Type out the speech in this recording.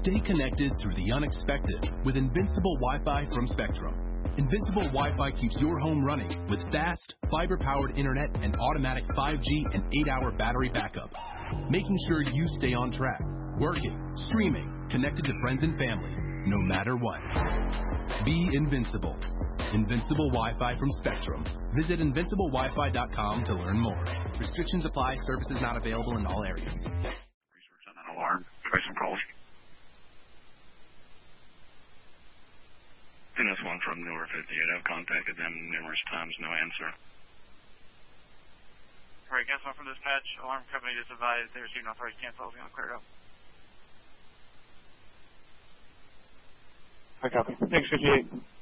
Stay connected through the unexpected with Invincible Wi-Fi from Spectrum. Invincible Wi-Fi keeps your home running with fast, fiber-powered internet and automatic 5G and 8-hour battery backup, making sure you stay on track, working, streaming, connected to friends and family, no matter what. Be invincible. Invincible Wi-Fi from Spectrum. Visit invinciblewifi.com to learn more. Restrictions apply. Services not available in all areas. Research on that alarm. Try some calls. And this one from Newer 58. I've contacted them numerous times. No answer. All right, guess one from dispatch. Alarm company just advised they received an authorized cancel. We're going to clear it up. I copy. Thanks, 58.